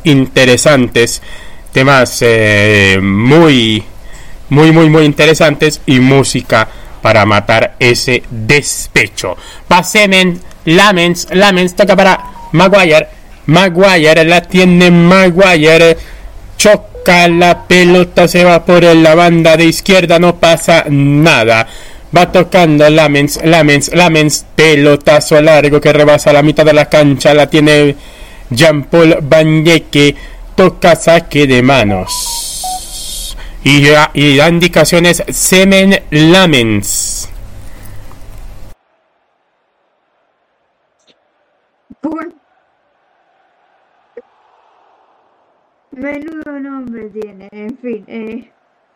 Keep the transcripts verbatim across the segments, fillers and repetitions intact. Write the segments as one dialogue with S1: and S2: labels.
S1: interesantes, temas eh, muy, muy, muy, muy interesantes y música para matar ese despecho. Pasemen, Lamens, Lamens toca para Maguire, Maguire la tiene Maguire, choca la pelota, se va por la banda de izquierda, no pasa nada. Va tocando Lamens, Lamens, Lamens, pelotazo largo que rebasa la mitad de la cancha, la tiene Jean-Paul Bagneque, toca saque de manos. Y, y da indicaciones Semen Lamens.
S2: Menudo nombre tiene, en fin. Eh.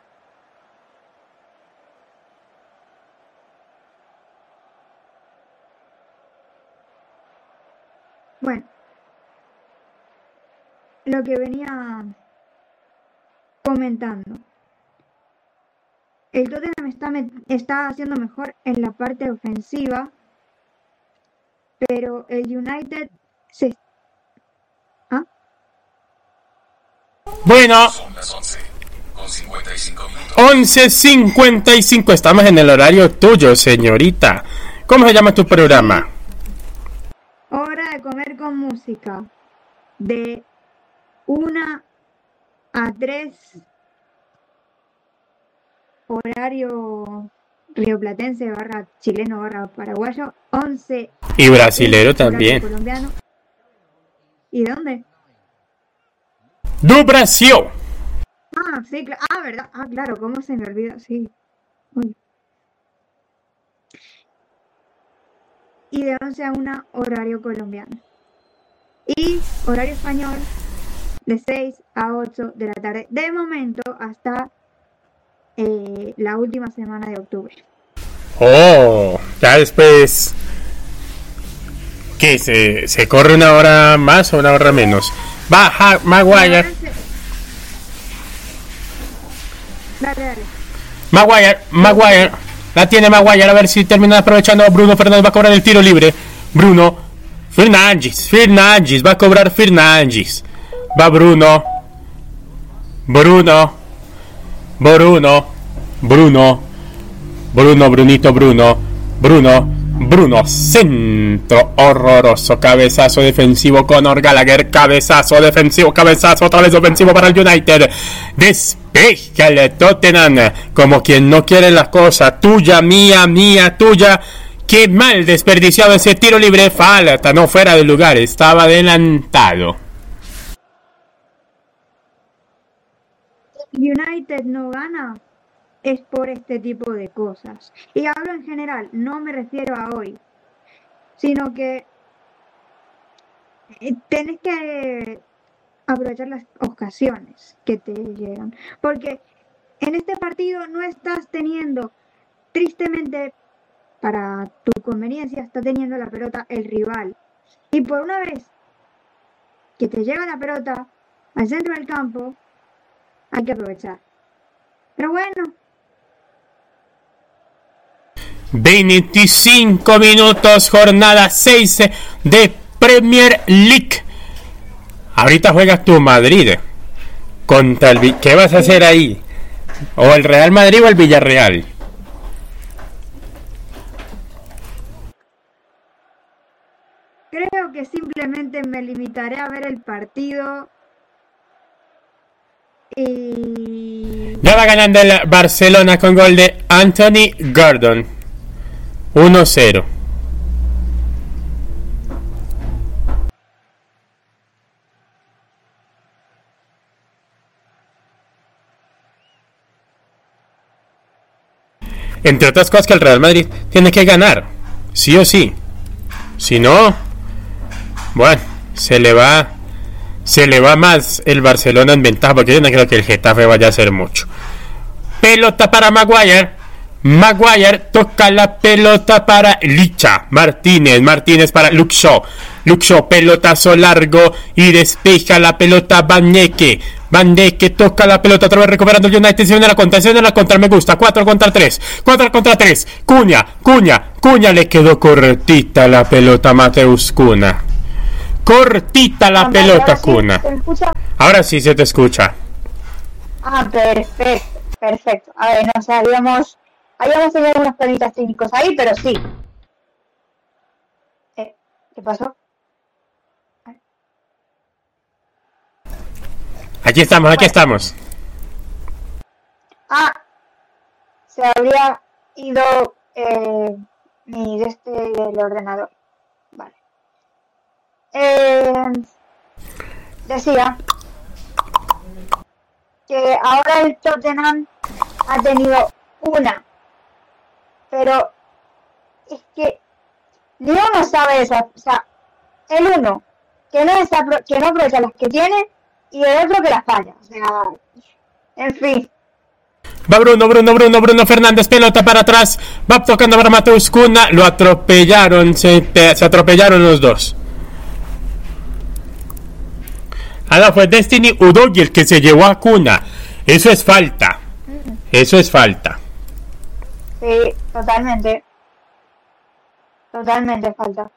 S2: Bueno, lo que venía comentando. El Tottenham está, está haciendo mejor en la parte ofensiva, pero el United se... ¿Ah?
S1: Bueno,
S3: Son las once con cincuenta y cinco minutos.
S1: once cincuenta y cinco, estamos en el horario tuyo, señorita. ¿Cómo se llama tu programa?
S2: Hora de comer con música. De una a tres. Horario rioplatense barra chileno barra paraguayo. once.
S1: Y brasilero también.
S2: Colombiano. ¿Y de dónde?
S1: Do Brasil.
S2: Ah, sí, claro. Ah, ¿verdad? Ah, claro, ¿cómo se me olvida? Sí. Uy. Y de once a una, horario colombiano. Y horario español, de seis a ocho de la tarde. De momento, hasta eh, la última semana de octubre.
S1: Oh, ya después... ¿Qué? ¿Se, se corre una hora más o una hora menos? Baja Maguire.
S2: Dale, dale.
S1: Maguire, Maguire. La tiene Maguire, a ver si termina aprovechando. Bruno Fernández va a cobrar el tiro libre. Bruno Fernández, Fernández, va a cobrar Fernández. Va Bruno. Bruno. Bruno. Bruno. Bruno, Brunito, Bruno. Bruno. Bruno, centro horroroso, cabezazo defensivo Conor Gallagher, cabezazo defensivo, cabezazo otra vez ofensivo para el United, despeja el Tottenham, como quien no quiere la cosa, tuya, mía, mía, tuya, qué mal desperdiciado ese tiro libre, falta, no fuera de lugar, estaba adelantado.
S2: United no gana es por este tipo de cosas. Y hablo en general, no me refiero a hoy, sino que tenés que aprovechar las ocasiones que te llegan. Porque en este partido no estás teniendo, tristemente, para tu conveniencia, está teniendo la pelota el rival. Y por una vez que te llega la pelota al centro del campo, hay que aprovechar. Pero bueno,
S1: veinticinco minutos, jornada seis de Premier League. Ahorita juegas tu Madrid contra el... ¿Qué vas a hacer ahí? ¿O el Real Madrid o el Villarreal?
S2: creo que simplemente me limitaré a ver el partido y...
S1: Ya va ganando el Barcelona con gol de Anthony Gordon. uno cero. Entre otras cosas que el Real Madrid tiene que ganar, sí o sí. Si no, bueno, se le va se le va más el Barcelona en ventaja, porque yo no creo que el Getafe vaya a hacer mucho. Pelota para Maguire. Maguire toca la pelota para Licha Martínez. Martínez para Luke Shaw. Luke Shaw, pelotazo largo y despeja la pelota Van-Dijk. Van-Dijk toca la pelota, otra vez recuperando el United. Se viene la contra, se viene la contra, me gusta. cuatro contra tres, cuatro contra tres. Cunha, Cunha, Cunha le quedó cortita la pelota a Mateus Cunha. cortita la
S2: Ah, vale,
S1: pelota,
S2: ahora sí,
S1: Cuna.
S2: ¿se me escucha?
S1: Ahora sí se te escucha.
S2: Ah, perfecto, perfecto. A ver, no sé, habíamos, habíamos tenido unos problemitas técnicos ahí, pero sí. Eh, ¿Qué pasó?
S1: Aquí estamos, aquí estamos.
S2: Ah, se habría ido eh, mi de este del ordenador. Vale. Eh, decía que ahora el Tottenham ha tenido una, pero es que ni uno sabe esa, o sea, el uno que no desapro- que no aprovecha las que tiene y el otro que las falla, o sea, en fin.
S1: Va Bruno, Bruno, Bruno, Bruno Fernández, pelota para atrás. Va tocando para Mateus Cunha. Lo atropellaron, se, se atropellaron los dos. Ahora fue Destiny Udogie el que se llevó a Cunha. Eso es falta. Eso es falta.
S2: Sí, totalmente. Totalmente falta.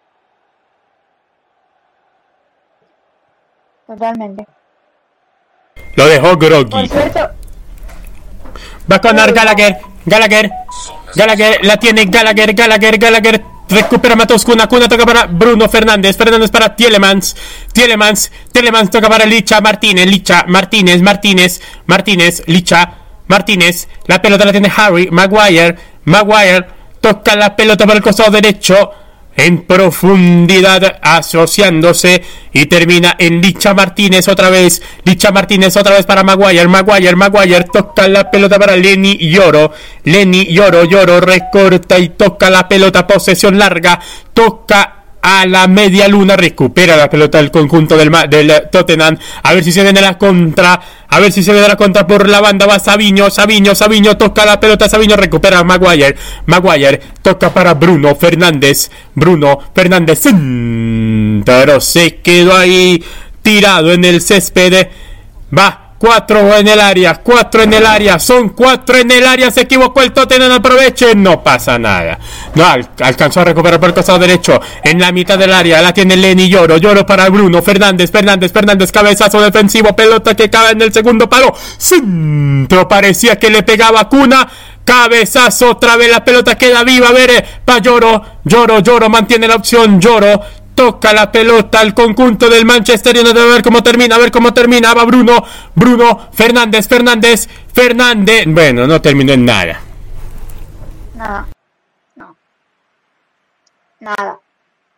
S2: Totalmente.
S1: Lo dejó
S2: Por
S1: groggy.
S2: cierto,
S1: Va a ganar Gallagher. Gallagher. Gallagher. La tiene Gallagher. Gallagher. Gallagher. Recupera Mateus Cunha. Cunha toca para Bruno Fernández. Fernández para Tielemans. Tielemans. Tielemans toca para Licha Martínez. Licha Martínez. Martínez. Martínez. Licha Martínez. La pelota la tiene Harry Maguire. Maguire toca la pelota por el costado derecho. En profundidad, asociándose y termina en Licha Martínez otra vez. Licha Martínez otra vez para Maguire. Maguire, Maguire toca la pelota para Lenny Yoro. Lenny Yoro, Yoro recorta y toca la pelota. Posesión larga. Toca a la media luna. Recupera la pelota del conjunto del, del Tottenham. A ver si se viene la contra. A ver si se viene la contra por la banda. Va Savinho, Savinho, Savinho. Toca la pelota. Savinho recupera a Maguire. Maguire toca para Bruno Fernández. Bruno Fernández. Pero se quedó ahí tirado en el césped. Va. Cuatro en el área, cuatro en el área, son cuatro en el área, se equivocó el Tottenham, aproveche, no pasa nada. No, al, alcanzó a recuperar por el costado derecho, en la mitad del área, la tiene Lenny Yoro, Yoro para Bruno Fernández, Fernández, Fernández, cabezazo defensivo, pelota que cae en el segundo palo, centro, parecía que le pegaba a Cunha. Cabezazo, otra vez la pelota queda viva, a ver, pa Yoro, Yoro, Yoro, mantiene la opción, Yoro. Toca la pelota al conjunto del Manchester United. A ver cómo termina, a ver cómo termina. Va Bruno, Bruno, Fernández, Fernández, Fernández. Bueno, no terminó en nada.
S2: nada. No. Nada.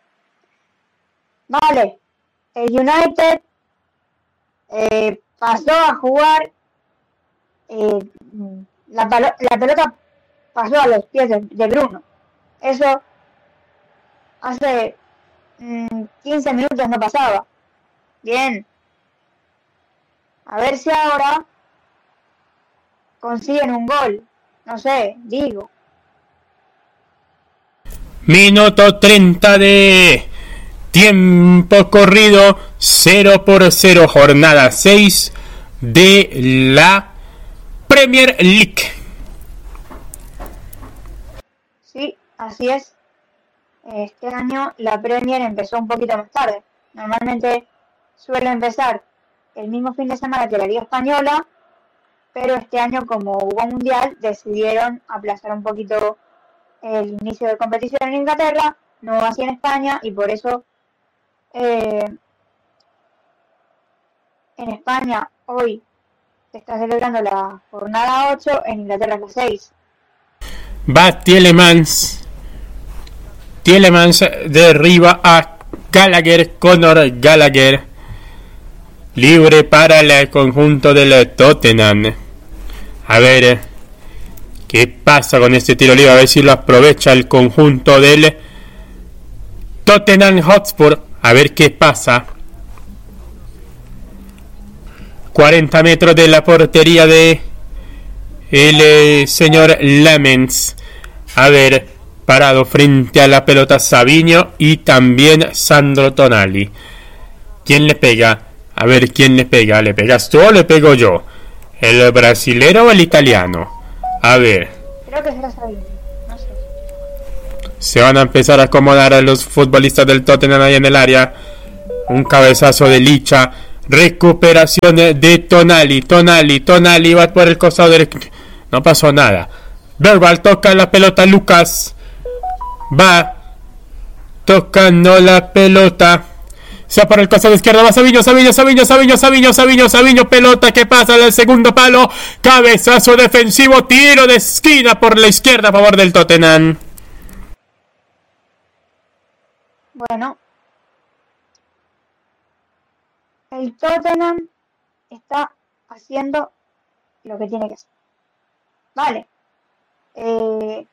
S2: Vale. El United eh, pasó a jugar. Eh, la, palo- la pelota pasó a los pies de, de Bruno. Eso hace quince minutos no pasaba. Bien. A ver si ahora consiguen un gol. No sé, digo.
S1: Minuto treinta de tiempo corrido. cero por cero. Jornada seis de la Premier League.
S2: Sí, así es. Este año la Premier empezó un poquito más tarde. Normalmente suele empezar el mismo fin de semana que la Liga Española, pero este año, como hubo mundial, decidieron aplazar un poquito el inicio de competición en Inglaterra, no así en España, y por eso eh, en España hoy se está celebrando la jornada ocho, en Inglaterra es la seis.
S1: Va Tielemans. Tielemans derriba a Gallagher, Conor Gallagher. Libre para el conjunto del Tottenham. A ver qué pasa con este tiro libre. A ver si lo aprovecha el conjunto del Tottenham Hotspur. A ver qué pasa. cuarenta metros de la portería de el eh, señor Lamens. A ver, parado frente a la pelota Savinho y también Sandro Tonali. ¿Quién le pega? A ver, ¿quién le pega? ¿Le pegas tú o le pego yo? ¿El brasilero o el italiano? A ver.
S2: Creo que será Savinho, no sé.
S1: Se van a empezar a acomodar a los futbolistas del Tottenham ahí en el área. Un cabezazo de Licha. Recuperación de Tonali. Tonali, Tonali va por el costado derecho. No pasó nada. Verbal toca la pelota. Lucas va tocando la pelota. Se va por el costado izquierdo. Va Savinho, Savinho, Savinho, Savinho, Savinho, Savinho, Savinho. Pelota que pasa en el segundo palo. Cabezazo defensivo. Tiro de esquina por la izquierda a favor del Tottenham.
S2: Bueno, el Tottenham está haciendo lo que tiene que hacer. Vale. Eh,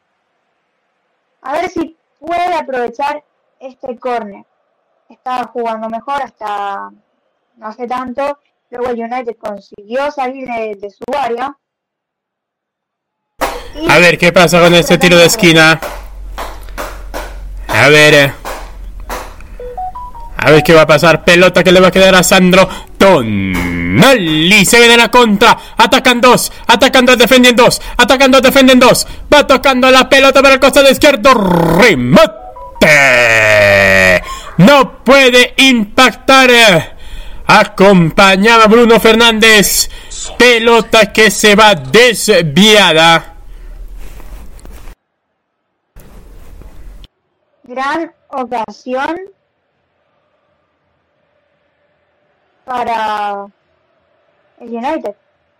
S2: a ver si puede aprovechar este córner. Está jugando mejor hasta no hace tanto. Luego el United consiguió salir de, de su área.
S1: A ver qué pasa con este tiro de esquina. A ver. A ver qué va a pasar. Pelota que le va a quedar a Sandro Tonali. Se viene la contra. Atacan dos. Atacan dos. Defienden dos. Atacan dos. Defienden dos. Va tocando la pelota para el costado izquierdo. Remate. No puede impactar. Acompañaba Bruno Fernández. Pelota que se va desviada.
S2: Gran ocasión para el United.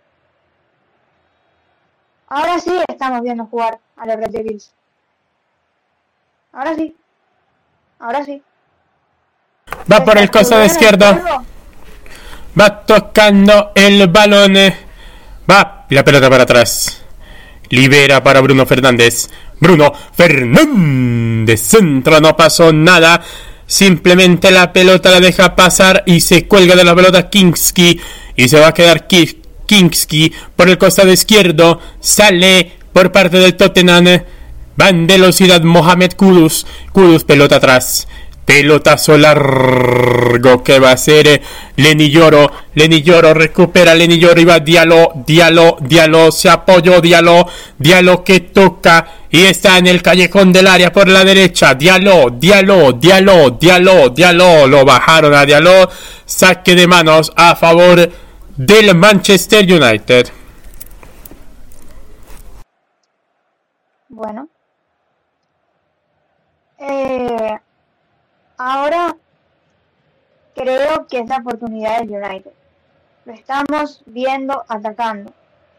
S2: Ahora sí estamos viendo jugar a los Red Devils. Ahora sí. Ahora sí.
S1: Va por el costado izquierdo. Va tocando el balón. Va. Y la pelota para atrás. Libera para Bruno Fernández. Bruno Fernández. Centro. No pasó nada. Simplemente la pelota la deja pasar y se cuelga de la pelota Kinski. Y se va a quedar Kinski por el costado izquierdo. Sale por parte del Tottenham. Va en velocidad Mohamed Kudus. Kudus, pelota atrás. Pelotazo largo que va a ser Lenny Yoro. Lenny Yoro recupera. Lenny Yoro y va Diallo. Diallo, Diallo se apoyó. Diallo, Diallo que toca. Y está en el callejón del área por la derecha. Diallo, Diallo, Diallo, Diallo, Diallo. Lo bajaron a Diallo. Saque de manos a favor del Manchester United.
S2: Bueno. Eh, ahora creo que es la oportunidad del United. Lo estamos viendo atacando.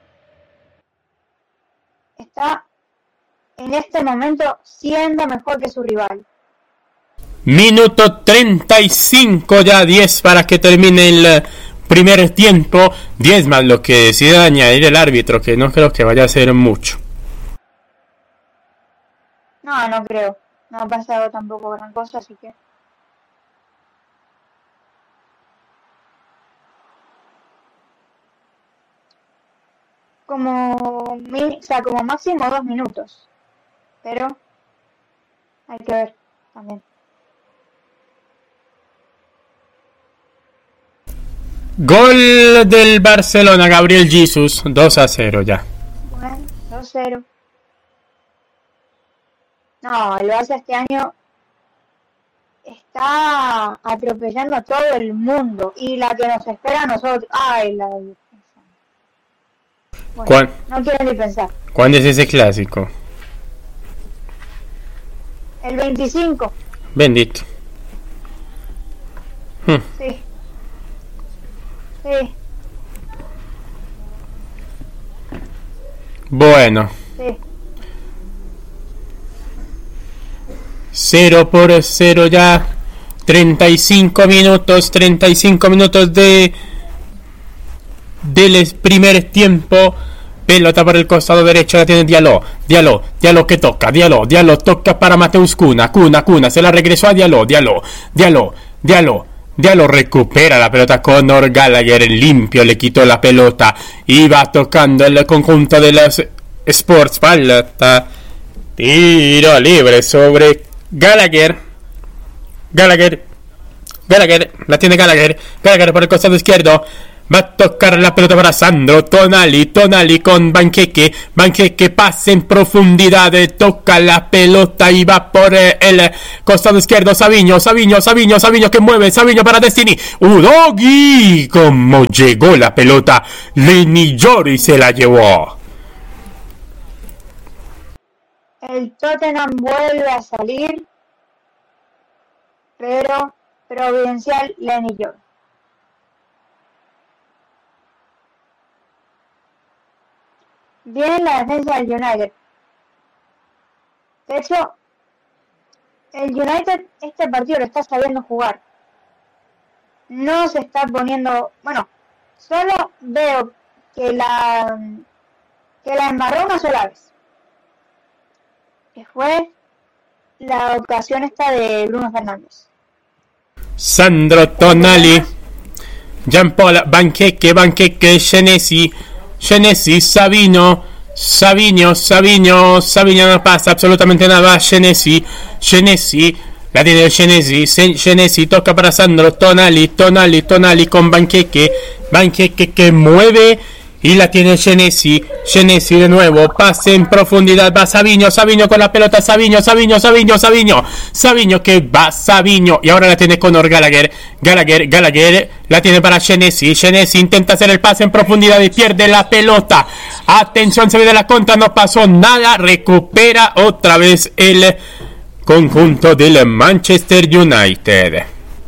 S2: Está en este momento siendo mejor que su rival.
S1: Minuto treinta y cinco, ya diez para que termine el primer tiempo. diez más lo que decide añadir el árbitro, que no creo que vaya a ser mucho.
S2: No, no creo. No ha pasado tampoco gran cosa, así que... Como, o sea, como máximo dos minutos. Pero hay que ver también.
S1: Gol del Barcelona, Gabriel Jesus, dos a cero ya.
S2: Bueno, dos a cero. No, el Barça este año está atropellando a todo el mundo. Y la que nos espera a nosotros... Ay, la... Bueno,
S1: ¿Cuál?
S2: no quiero ni pensar.
S1: ¿Cuándo es ese clásico?
S2: El veinticinco.
S1: Bendito. Hmm.
S2: Sí. Sí.
S1: Bueno.
S2: Sí.
S1: cero por cero ya. treinta y cinco minutos. treinta y cinco minutos de... del primer tiempo. Pelota por el costado derecho, la tiene Diallo. Diallo, Diallo que toca, Diallo, Diallo toca para Mateus Cuna, Cuna, Cuna, se la regresó a Diallo, Diallo, Diallo, Diallo, Diallo recupera la pelota. Conor Gallagher limpio le quitó la pelota y va tocando el conjunto de los Sports. Falta, tiro libre sobre Gallagher, Gallagher, Gallagher, la tiene Gallagher, Gallagher por el costado izquierdo. Va a tocar la pelota para Sandro Tonali. Tonali con Banqueque. Banqueque pasa en profundidad. Toca la pelota y va por eh, el costado izquierdo. Savinho, Savinho, Savinho, Savinho que mueve. Savinho para Destiny. Udogi. Como llegó la pelota. Lenny Yori se la llevó.
S2: El Tottenham vuelve a salir, pero providencial Lenny Yori. Bien la defensa del United. De hecho, el United este partido lo está sabiendo jugar. No se está poniendo... Bueno, solo veo que la que la embarró una sola vez. Que fue la ocasión esta de Bruno Fernández.
S1: Sandro Tonali. Jean-Paul Banqueque, Banqueque, Senesi. Senesi, Savinho, Savinho, Savinho, Savinho no pasa absolutamente nada, Senesi, Senesi, la tiene Senesi, Senesi toca para Sandro, Tonali, Tonali, Tonali con Banqueque, Banqueque que mueve y la tiene Senesi, Senesi de nuevo, pase en profundidad, va Savinho, Savinho con la pelota, Savinho, Savinho, Savinho, Savinho, Savinho que va Savinho y ahora la tiene Conor Gallagher, Gallagher, Gallagher, la tiene para Senesi, Senesi intenta hacer el pase en profundidad y pierde la pelota, atención, se viene la contra, no pasó nada, recupera otra vez el conjunto del Manchester United.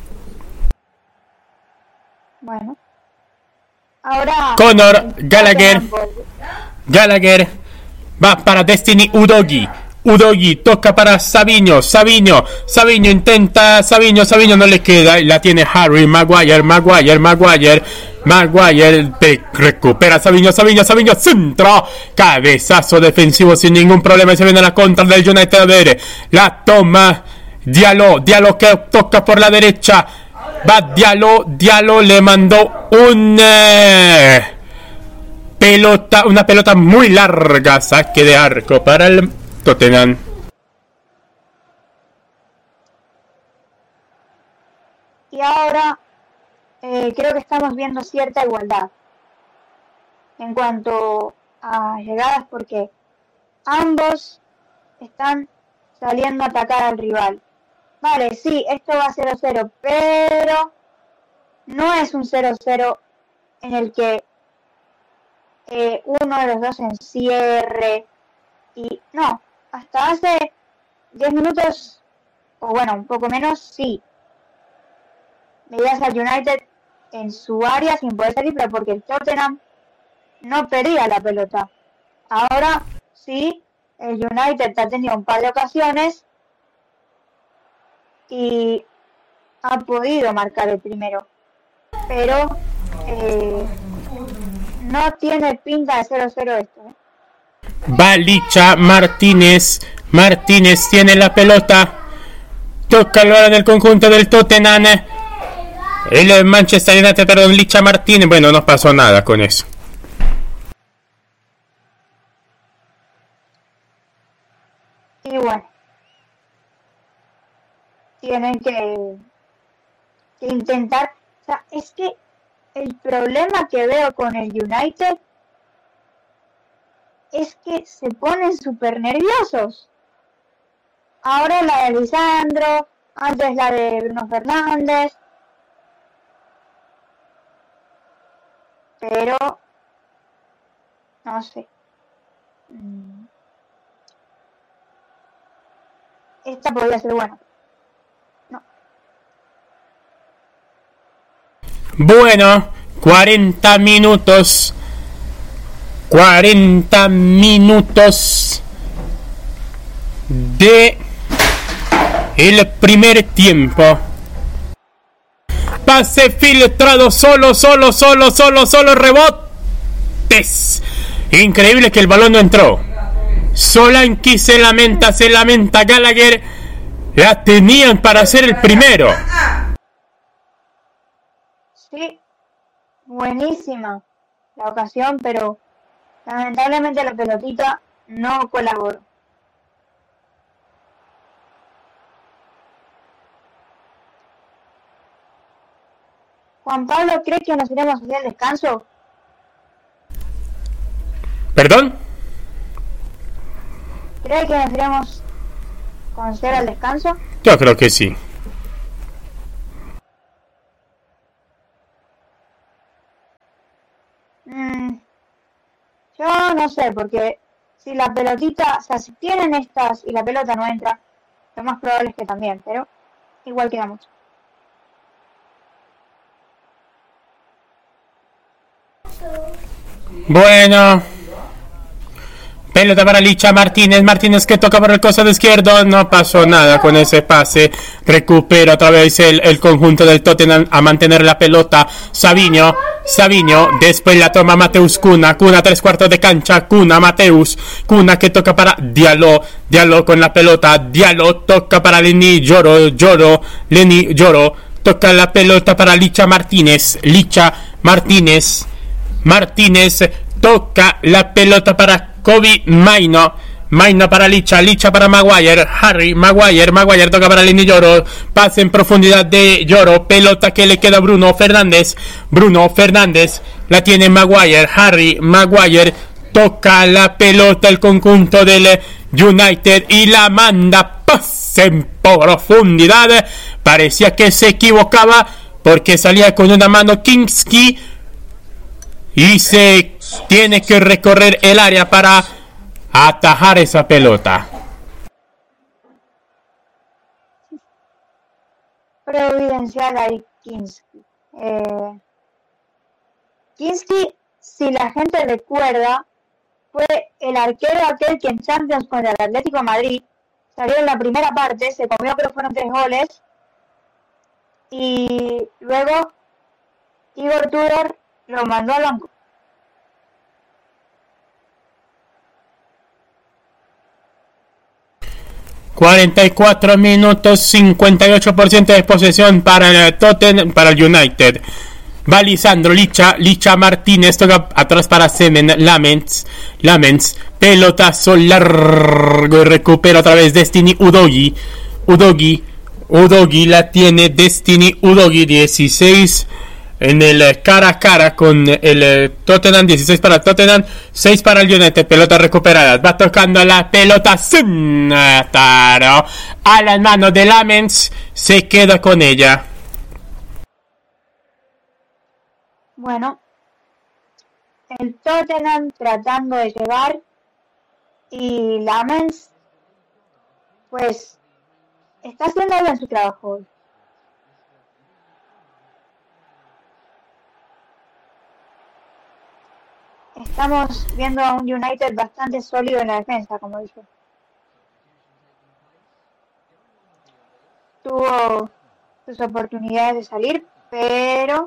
S2: Bueno. Ahora
S1: Conor Gallagher, Gallagher va para Destiny Udogi, Udogi toca para Savinho, Savinho, Savinho intenta, Savinho, Savinho no le queda, y la tiene Harry Maguire, Maguire, Maguire, Maguire, recupera Savinho, Savinho, Savinho, centro, cabezazo defensivo sin ningún problema y se viene a la contra del United, a ver, la toma Diallo, Diallo que toca por la derecha. Va Diallo, Diallo le mandó un eh, pelota, una pelota muy larga, saque de arco para el Tottenham.
S2: Y ahora eh, creo que estamos viendo cierta igualdad en cuanto a llegadas porque ambos están saliendo a atacar al rival. Vale, sí, esto va cero cero, pero no es un cero cero en el que eh, uno de los dos encierre y no, hasta hace diez minutos, o bueno, un poco menos, sí. Veías al United en su área sin poder salir, pero porque el Tottenham no perdía la pelota. Ahora sí, el United ha tenido un par de ocasiones y ha podido marcar el primero, pero eh, no tiene pinta de cero cero esto, ¿eh?
S1: Va Licha Martínez, Martínez tiene la pelota, toca el balón del conjunto del Tottenham, el Manchester United, perdón, Licha Martínez, bueno, no pasó nada con eso.
S2: Y bueno, tienen que, que intentar, o sea, es que el problema que veo con el United es que se ponen súper nerviosos. Ahora la de Lisandro, antes la de Bruno Fernández, pero no sé. Esta podría ser buena. No.
S1: Bueno, cuarenta minutos. cuarenta minutos de el primer tiempo. Pase filtrado, solo, solo, solo, solo, solo, rebotes. Increíble que el balón no entró. Solanke se lamenta, se lamenta. Gallagher la tenían para hacer el primero.
S2: Sí, buenísima la ocasión, pero lamentablemente la pelotita no colaboró. Juan Pablo, ¿cree que nos iremos hacia el descanso?
S1: ¿Perdón?
S2: ¿Cree que nos iremos con cero al descanso?
S1: Yo creo que sí.
S2: Mm, yo no sé, porque si la pelotita, o sea, si tienen estas y la pelota no entra, lo más probable es que también, pero igual quedamos.
S1: Bueno. Pelota para Licha Martínez. Martínez que toca por el costado izquierdo. No pasó nada con ese pase. Recupera otra vez el, el conjunto del Tottenham a mantener la pelota. Savinho. Savinho. Después la toma Mateus Cuna. Cuna tres cuartos de cancha. Cuna Mateus. Cuna que toca para Diallo. Diallo con la pelota. Diallo toca para Lenny Yoro. Yoro. Lenny Yoro. Toca la pelota para Licha Martínez. Licha Martínez. Martínez toca la pelota para Kobe Maino. Maino para Licha. Licha para Maguire. Harry Maguire. Maguire toca para Lenny Yoro. Pase en profundidad de Yoro. Pelota que le queda a Bruno Fernández. Bruno Fernández. La tiene Maguire. Harry Maguire. Toca la pelota el conjunto del United y la manda. Pase en profundidad. Parecía que se equivocaba porque salía con una mano Kingsley. Y se tiene que recorrer el área para atajar esa pelota.
S2: Providencial ahí Kingsley. Eh, Kingsley, si la gente recuerda, fue el arquero aquel que en Champions contra el Atlético de Madrid salió en la primera parte, se comió pero fueron tres goles. Y luego Igor Tudor lo mandó al banco.
S1: cuarenta y cuatro minutos, cincuenta y ocho por ciento de posesión para el Tottenham, para el United. Va Lisandro, Licha, Licha Martínez, toca atrás para Semen, Lamens, Lamens, pelotazo largo y recupera otra vez Destiny Udogi, Udogi, Udogi la tiene Destiny Udogi, dieciséis en el cara a cara con el Tottenham, dieciséis para el Tottenham, seis para el United, pelota recuperada, va tocando la pelota Taro a las manos de Lamens, se queda con ella.
S2: Bueno, el Tottenham tratando de llegar y Lamens pues está haciendo bien su trabajo. Estamos viendo a un United bastante sólido en la defensa, como dije. Tuvo sus oportunidades de salir, pero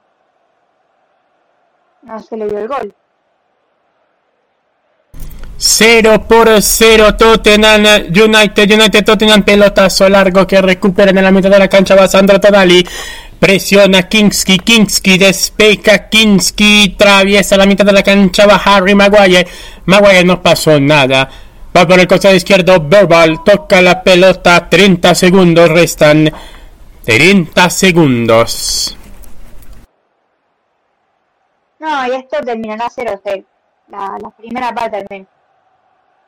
S2: no se le dio el gol.
S1: cero por cero Tottenham United, United Tottenham, pelotazo largo que recuperan en la mitad de la cancha, va Sandro Tonali. Presiona Kingsley, Kingsley despeja, Kingsley atraviesa la mitad de la cancha, va Harry Maguire, Maguire no pasó nada, va por el costado izquierdo, Verbal toca la pelota, treinta segundos restan, treinta segundos.
S2: No, y esto terminará cero cero, la, la primera parte al menos.